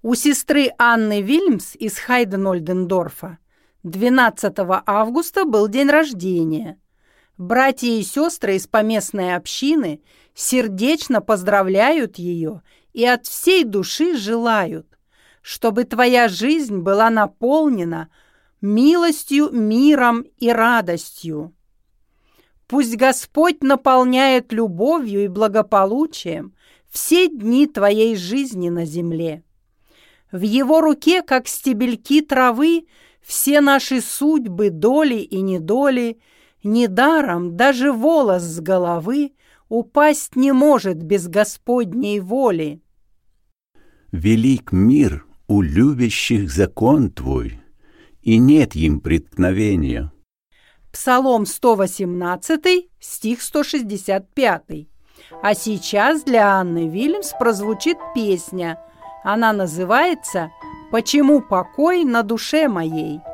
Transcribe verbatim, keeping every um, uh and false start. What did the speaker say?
У сестры Анны Вильмс из Хайден-Ольдендорфа двенадцатого августа был день рождения. Братья и сестры из поместной общины сердечно поздравляют ее и от всей души желают, чтобы твоя жизнь была наполнена милостью, миром и радостью. Пусть Господь наполняет любовью и благополучием все дни твоей жизни на земле. В Его руке, как стебельки травы, все наши судьбы, доли и недоли. Недаром даже волос с головы упасть не может без Господней воли. Велик мир у любящих закон Твой, и нет им преткновения. Псалом сто восемнадцатый, стих сто шестьдесят пятый. А сейчас для Анны Вильмс прозвучит песня. Она называется «Почему покой на душе моей».